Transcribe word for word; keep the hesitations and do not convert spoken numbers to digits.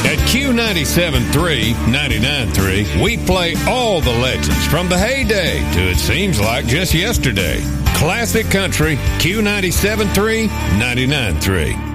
At Q ninety-seven point three, ninety-nine point three, we play all the legends from the heyday to it seems like just yesterday. Classic Country, Q ninety-seven point three, ninety-nine point three.